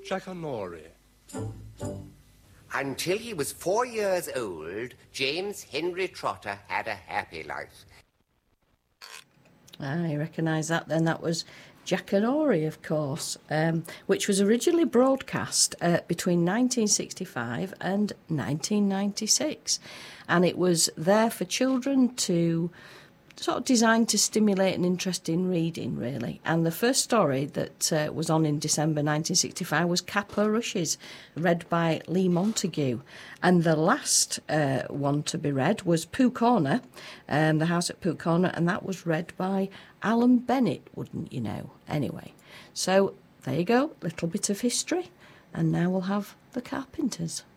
Jackanory. Until he was 4 years old, James Henry Trotter had a happy life. I recognise that then. That was Jackanory, of course, which was originally broadcast between 1965 and 1996. And it was there for children to sort of designed to stimulate an interest in reading, really. And the first story that was on in December 1965 was Capper Rushes, read by Lee Montague. And the last one to be read was Pooh Corner, The House at Pooh Corner, and that was read by Alan Bennett, wouldn't you know? Anyway, so there you go, little bit of history. And now we'll have The Carpenters.